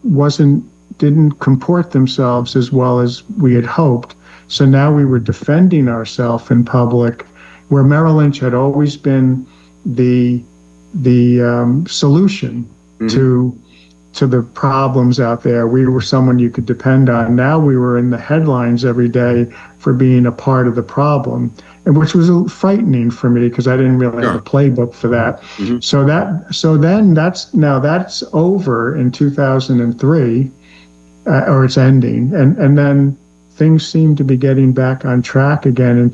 didn't comport themselves as well as we had hoped. So now we were defending ourselves in public, where Merrill Lynch had always been the solution to the problems out there. We were someone you could depend on. Now we were in the headlines every day for being a part of the problem, and which was frightening for me because I didn't really have a playbook for that. So then that's over in 2003, or it's ending, and then things seem to be getting back on track again in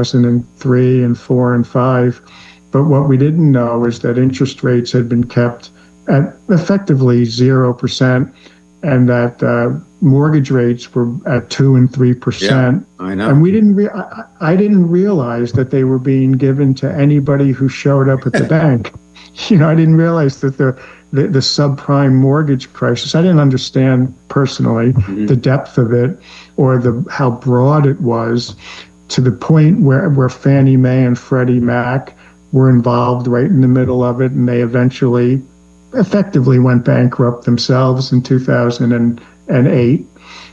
2003 and 4 and 5. But what we didn't know is that interest rates had been kept at effectively 0%, and that mortgage rates were at 2 and 3%. Yeah, I know. And we didn't. I didn't realize that they were being given to anybody who showed up at the bank. I didn't realize that the subprime mortgage crisis. I didn't understand personally the depth of it or how broad it was, to the point where Fannie Mae and Freddie Mac were involved right in the middle of it, and they effectively went bankrupt themselves in 2008.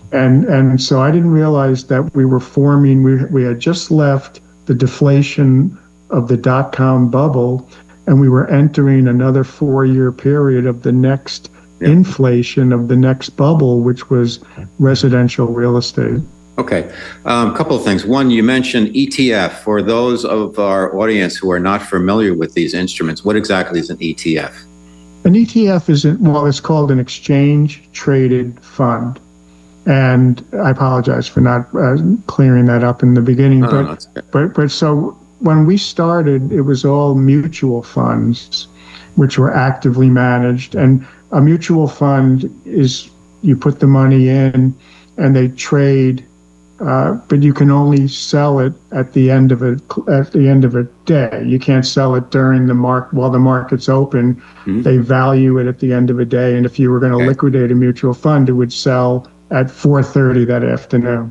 And so I didn't realize that we were forming, we had just left the deflation of the dot-com bubble, and we were entering another 4-year period of the next inflation of the next bubble, which was residential real estate. Okay. A couple of things. One, you mentioned ETF. For those of our audience who are not familiar with these instruments, what exactly is an ETF? An ETF it's called an exchange-traded fund. And I apologize for not clearing that up in the beginning. But so when we started, it was all mutual funds, which were actively managed. And a mutual fund is you put the money in and they trade, but you can only sell it at the end of a day. You can't sell it during while the market's open. They value it at the end of a day. And if you were going to liquidate a mutual fund, it would sell at 4:30 that afternoon.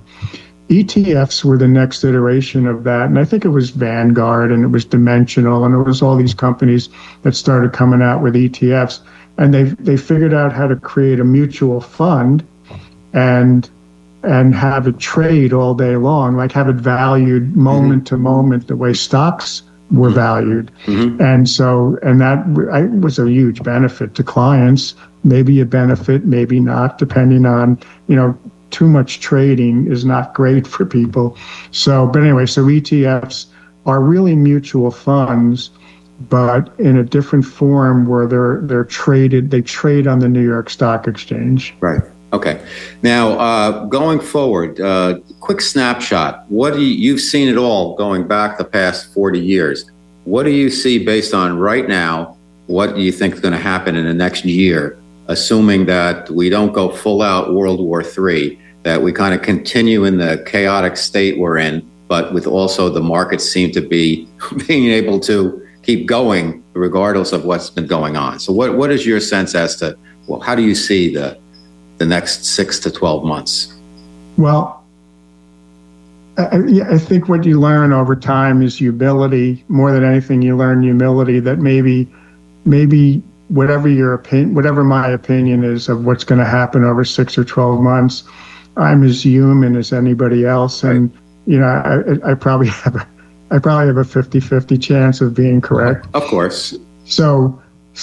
ETFs were the next iteration of that. And I think it was Vanguard and it was Dimensional and it was all these companies that started coming out with ETFs. And they figured out how to create a mutual fund and have it trade all day long, like have it valued moment to moment the way stocks were valued. And that was a huge benefit to clients, maybe a benefit, maybe not, depending on, too much trading is not great for people. So ETFs are really mutual funds, but in a different form where they trade on the New York Stock Exchange. Right. Okay. Now, going forward, quick snapshot. You've seen it all going back the past 40 years. What do you see based on right now? What do you think is going to happen in the next year, assuming that we don't go full out World War III, that we kind of continue in the chaotic state we're in, but with also the markets seem to be being able to keep going regardless of what's been going on. So what is your sense as to, how do you see the next 6 to 12 months? Well, I think what you learn over time is humility. More than anything, you learn humility that maybe whatever my opinion is of what's going to happen over 6 or 12 months, I'm as human as anybody else. And, I probably have a 50-50 chance of being correct. Of course. So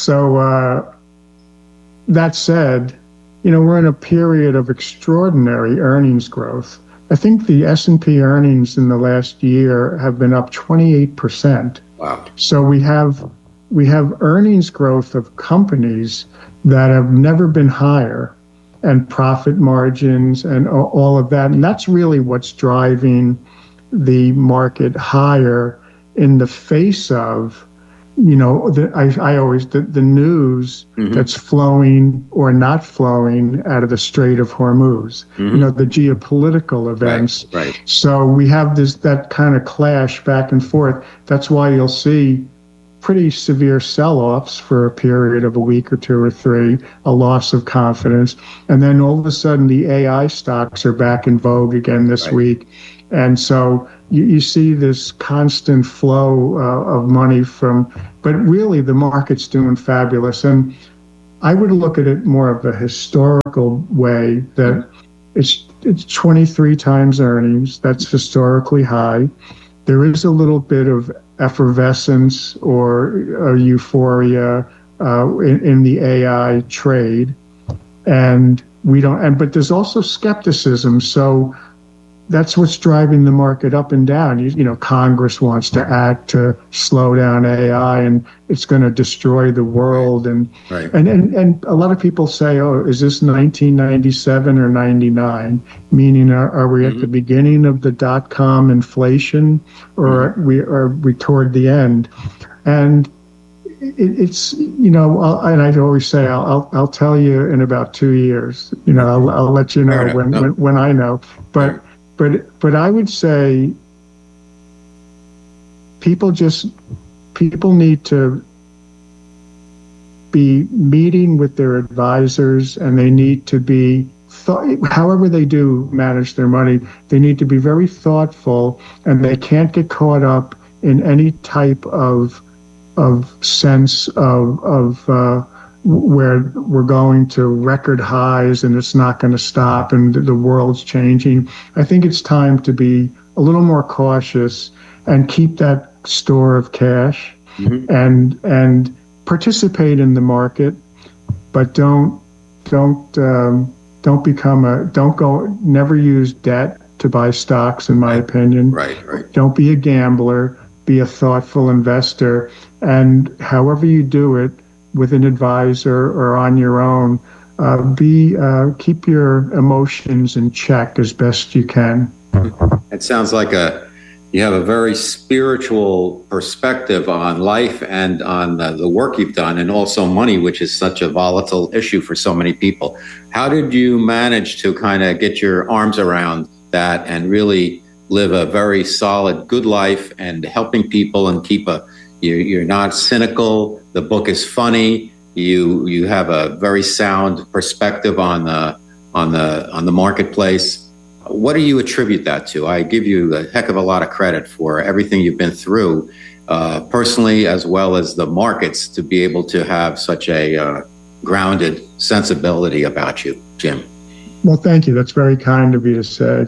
that said, we're in a period of extraordinary earnings growth. I think the S&P earnings in the last year have been up 28%. Wow. So we have earnings growth of companies that have never been higher, and profit margins and all of that. And that's really what's driving the market higher in the face of, the news that's flowing or not flowing out of the Strait of Hormuz, the geopolitical events. Right. So we have that kind of clash back and forth. That's why you'll see pretty severe sell-offs for a period of a week or 2 or 3, a loss of confidence. And then all of a sudden the AI stocks are back in vogue again this week. And so you see this constant flow of money but really the market's doing fabulous. And I would look at it more of a historical way that it's 23 times earnings. That's historically high. There is a little bit of effervescence or euphoria in the AI trade, and we don't. But there's also skepticism. So that's what's driving the market up and down. You know, Congress wants to act to slow down AI, and it's going to destroy the world. And and a lot of people say, "Oh, is this 1997 or 99?" Meaning, are we at the beginning of the dot-com inflation, or are we toward the end? And it's, you know, and I always say, I'll tell you in about 2 years. You know, I'll let you know when I know. But I would say people need to be meeting with their advisors, and they need to be, however they do manage their money, they need to be very thoughtful, and they can't get caught up in any type of sense of where we're going to record highs and it's not going to stop and the world's changing. I think it's time to be a little more cautious and keep that store of cash and participate in the market, but never use debt to buy stocks, in my opinion. Right. Don't be a gambler, be a thoughtful investor, and however you do it, with an advisor or on your own, keep your emotions in check as best you can. It sounds like you have a very spiritual perspective on life and on the work you've done, and also money, which is such a volatile issue for so many people. How did you manage to kind of get your arms around that and really live a very solid, good life and helping people and you're not cynical? The book is funny. You have a very sound perspective on the marketplace. What do you attribute that to? I give you a heck of a lot of credit for everything you've been through, personally, as well as the markets, to be able to have such a grounded sensibility about you, Jim. Well, thank you. That's very kind of you to say.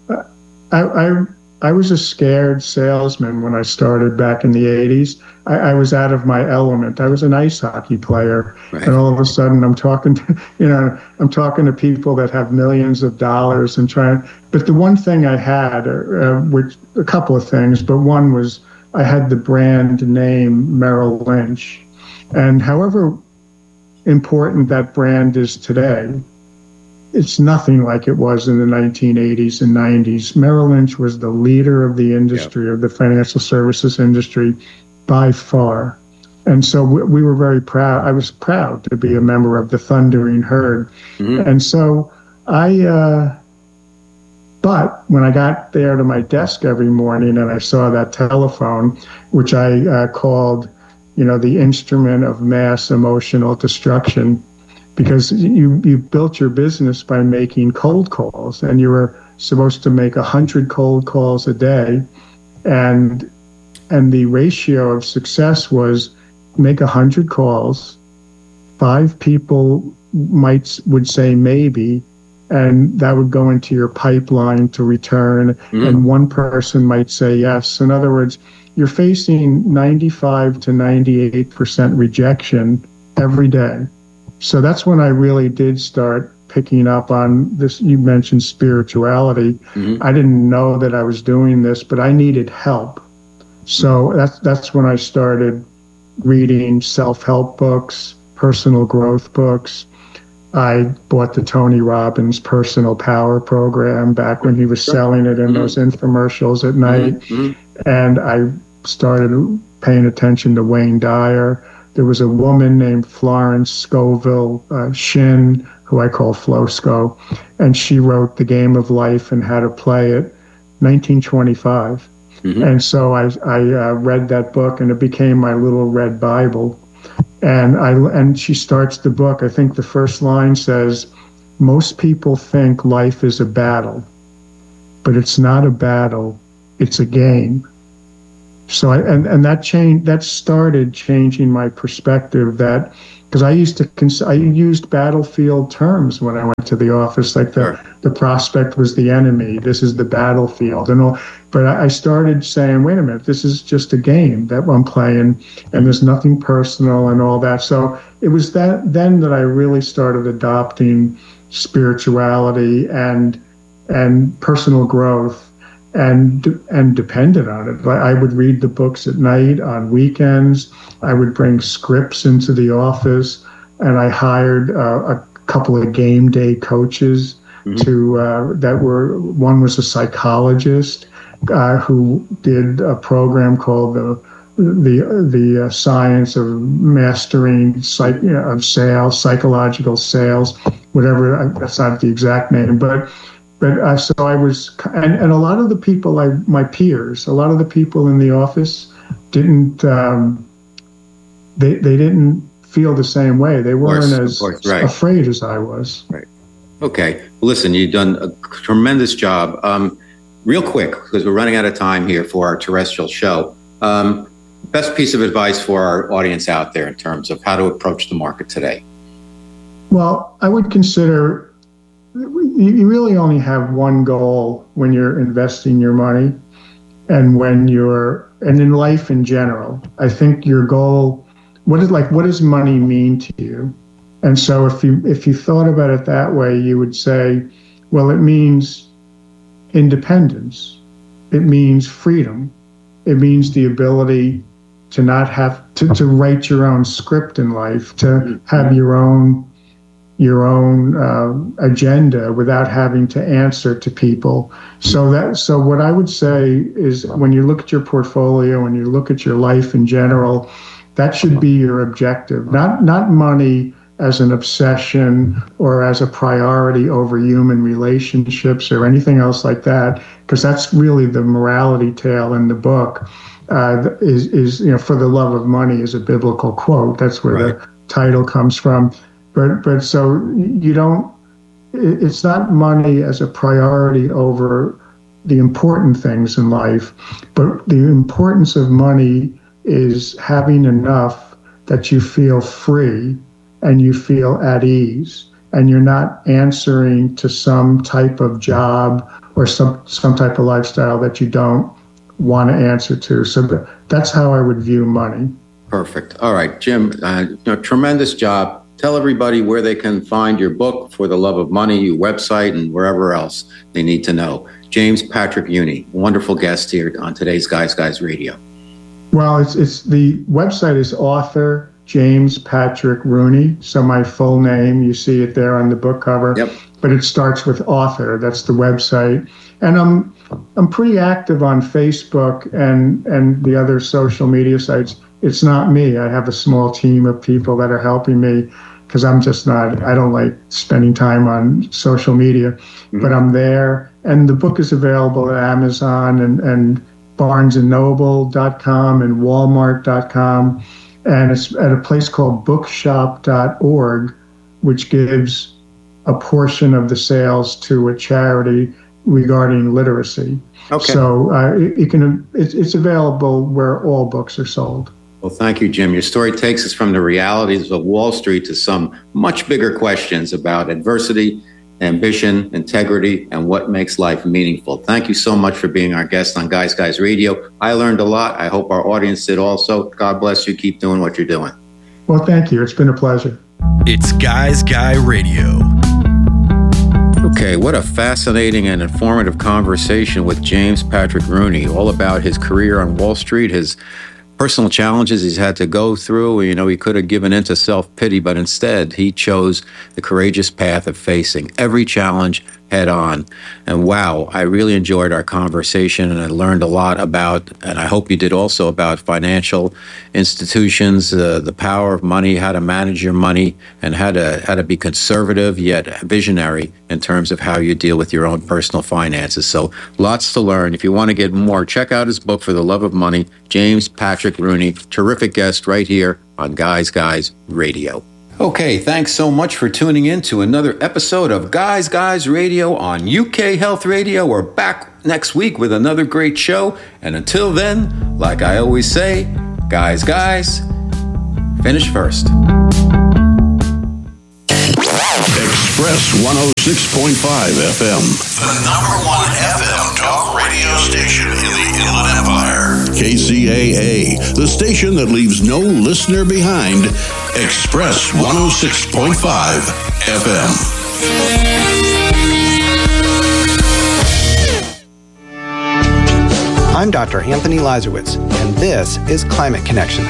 I was a scared salesman when I started back in the 80s. I was out of my element. I was an ice hockey player. Right. And all of a sudden I'm talking to people that have millions of dollars and but the one thing I had, which a couple of things, but one was I had the brand name Merrill Lynch. And however important that brand is today, it's nothing like it was in the 1980s and 90s. Merrill Lynch was the leader of the industry, of the financial services industry, by far. And so we were very proud. I was proud to be a member of the Thundering Herd. And so but when I got there to my desk every morning and I saw that telephone, which I called, the instrument of mass emotional destruction, because you built your business by making cold calls, and you were supposed to make 100 cold calls a day, and the ratio of success was make 100 calls, 5 people would say maybe, and that would go into your pipeline to return, and 1 person might say yes. In other words, you're facing 95 to 98% rejection every day. So that's when I really did start picking up on this. You mentioned spirituality. I didn't know that I was doing this, but I needed help. So that's when I started reading self-help books, personal growth books. I bought the Tony Robbins Personal Power Program back when he was selling it in those infomercials at night. And I started paying attention to Wayne Dyer. There was a woman named Florence Scovel Shinn, who I call Flosco, and she wrote The Game of Life and How to Play It, 1925. And so I read that book, and it became my little red Bible. And she starts the book. I think the first line says, "Most people think life is a battle, but it's not a battle; it's a game." So that started changing my perspective, that because I used battlefield terms when I went to the office, like the prospect was the enemy. This is the battlefield and all. But I started saying, wait a minute, this is just a game that I'm playing, and there's nothing personal and all that. So it was then that I really started adopting spirituality and personal growth and depended on it. I would read the books at night, on weekends. I would bring scripts into the office, and I hired a couple of game day coaches one was a psychologist who did a program called the science of mastering of sales, psychological sales, whatever. That's not the exact name, but so I was, and a lot of the people, my peers, a lot of the people in the office didn't, they didn't feel the same way. They weren't as afraid as I was. Right. Okay. Well, listen, you've done a tremendous job. Real quick, because we're running out of time here for our terrestrial show. Best piece of advice for our audience out there in terms of how to approach the market today? Well, I would consider you really only have one goal when you're investing your money, and in life in general. I think your goal, what does money mean to you? And so if you thought about it that way, you would say, well, it means independence. It means freedom. It means the ability to not have to write your own script in life, to have your own agenda without having to answer to people. So what I would say is, when you look at your portfolio and you look at your life in general, that should be your objective. Not money as an obsession or as a priority over human relationships or anything else like that, because that's really the morality tale in the book. Is for the love of money is a biblical quote. That's where the title comes from. But so it's not money as a priority over the important things in life, but the importance of money is having enough that you feel free and you feel at ease, and you're not answering to some type of job or some type of lifestyle that you don't want to answer to. So that's how I would view money. Perfect. All right, Jim, tremendous job. Tell everybody where they can find your book, For the Love of Money, your website, and wherever else they need to know. James Patrick Rooney, wonderful guest here on today's Guys Radio. Well, it's the website is author James Patrick Rooney. So my full name, you see it there on the book cover. Yep. But it starts with author. That's the website. And I'm pretty active on Facebook and the other social media sites. It's not me. I have a small team of people that are helping me, because I don't like spending time on social media, but I'm there. And the book is available at Amazon and BarnesandNoble.com and Walmart.com. And it's at a place called bookshop.org, which gives a portion of the sales to a charity regarding literacy. Okay. So it's available where all books are sold. Well, thank you, Jim. Your story takes us from the realities of Wall Street to some much bigger questions about adversity, ambition, integrity, and what makes life meaningful. Thank you so much for being our guest on Guys Radio. I learned a lot. I hope our audience did also. God bless you. Keep doing what you're doing. Well, thank you. It's been a pleasure. It's Guys Radio. Okay, what a fascinating and informative conversation with James Patrick Rooney, all about his career on Wall Street, his personal challenges he's had to go through. He could have given into self-pity, but instead he chose the courageous path of facing every challenge head on. And wow, I really enjoyed our conversation, and I learned a lot about, and I hope you did also, about financial institutions, the power of money, how to manage your money, and how to be conservative yet visionary in terms of how you deal with your own personal finances. So lots to learn. If you want to get more, check out his book, For the Love of Money. James Patrick Rooney, terrific guest right here on Guys Radio. Okay, thanks so much for tuning in to another episode of Guys Radio on UK Health Radio. We're back next week with another great show. And until then, like I always say, guys, finish first. Express 106.5 FM. The number one FM talk radio station in the Inland Empire. KCAA, the station that leaves no listener behind. Express 106.5 FM. I'm Dr. Anthony Lazarowitz, and this is Climate Connections.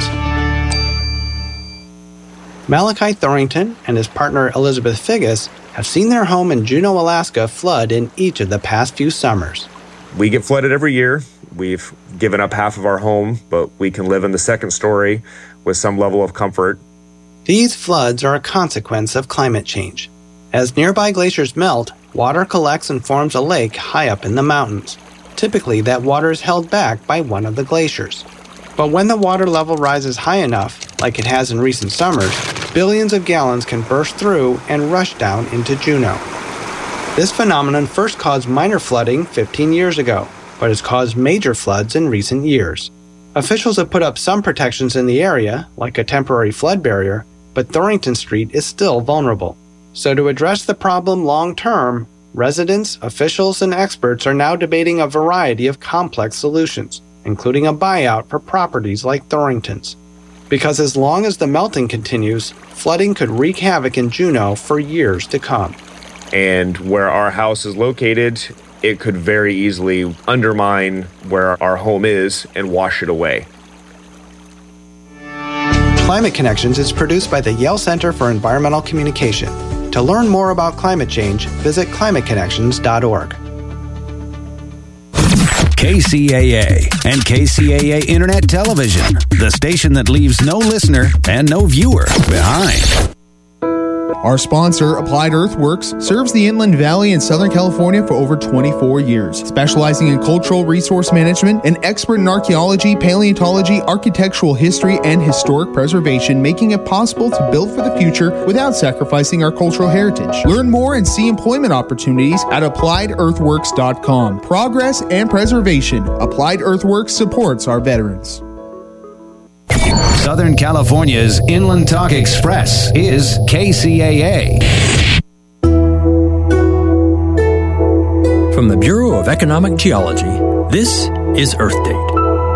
Malachi Thorington and his partner Elizabeth Figgis have seen their home in Juneau, Alaska flood in each of the past few summers. We get flooded every year. We've given up half of our home, but we can live in the second story with some level of comfort. These floods are a consequence of climate change. As nearby glaciers melt, water collects and forms a lake high up in the mountains. Typically, that water is held back by one of the glaciers. But when the water level rises high enough, like it has in recent summers, billions of gallons can burst through and rush down into Juneau. This phenomenon first caused minor flooding 15 years ago, but has caused major floods in recent years. Officials have put up some protections in the area, like a temporary flood barrier, but Thorington Street is still vulnerable. So to address the problem long-term, residents, officials, and experts are now debating a variety of complex solutions, including a buyout for properties like Thorington's. Because as long as the melting continues, flooding could wreak havoc in Juneau for years to come. And where our house is located, it could very easily undermine where our home is and wash it away. Climate Connections is produced by the Yale Center for Environmental Communication. To learn more about climate change, visit climateconnections.org. KCAA and KCAA Internet Television, the station that leaves no listener and no viewer behind. Our sponsor, Applied Earthworks, serves the Inland Valley in Southern California for over 24 years, specializing in cultural resource management, an expert in archaeology, paleontology, architectural history, and historic preservation, making it possible to build for the future without sacrificing our cultural heritage. Learn more and see employment opportunities at AppliedEarthworks.com. Progress and preservation. Applied Earthworks supports our veterans. Southern California's Inland Talk Express is KCAA. From the Bureau of Economic Geology, this is Earth Date.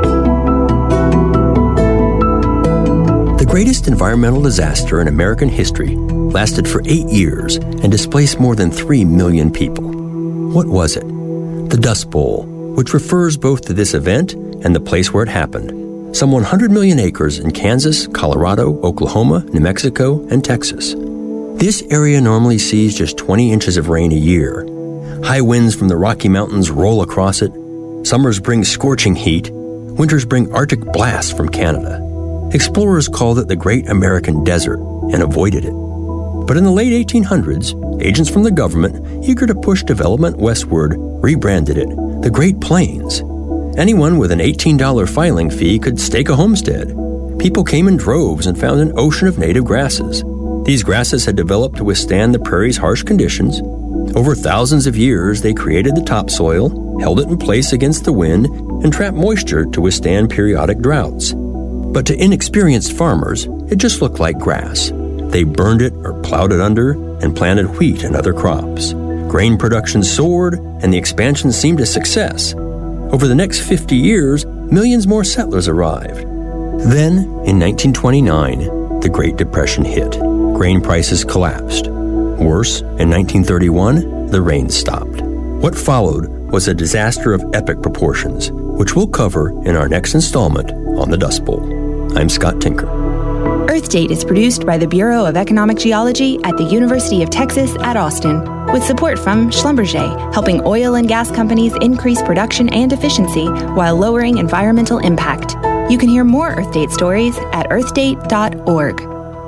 The greatest environmental disaster in American history lasted for 8 years and displaced more than 3 million people. What was it? The Dust Bowl, which refers both to this event and the place where it happened. Some 100 million acres in Kansas, Colorado, Oklahoma, New Mexico, and Texas. This area normally sees just 20 inches of rain a year. High winds from the Rocky Mountains roll across it. Summers bring scorching heat. Winters bring Arctic blasts from Canada. Explorers called it the Great American Desert and avoided it. But in the late 1800s, agents from the government, eager to push development westward, rebranded it the Great Plains. Anyone with an $18 filing fee could stake a homestead. People came in droves and found an ocean of native grasses. These grasses had developed to withstand the prairie's harsh conditions. Over thousands of years, they created the topsoil, held it in place against the wind, and trapped moisture to withstand periodic droughts. But to inexperienced farmers, it just looked like grass. They burned it or plowed it under and planted wheat and other crops. Grain production soared, and the expansion seemed a success. Over the next 50 years, millions more settlers arrived. Then, in 1929, the Great Depression hit. Grain prices collapsed. Worse, in 1931, the rain stopped. What followed was a disaster of epic proportions, which we'll cover in our next installment on the Dust Bowl. I'm Scott Tinker. Earth Date is produced by the Bureau of Economic Geology at the University of Texas at Austin, with support from Schlumberger, helping oil and gas companies increase production and efficiency while lowering environmental impact. You can hear more Earth Date stories at earthdate.org.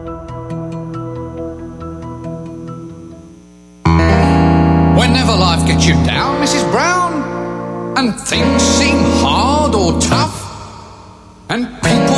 Whenever life gets you down, Mrs. Brown, and things seem hard or tough, and people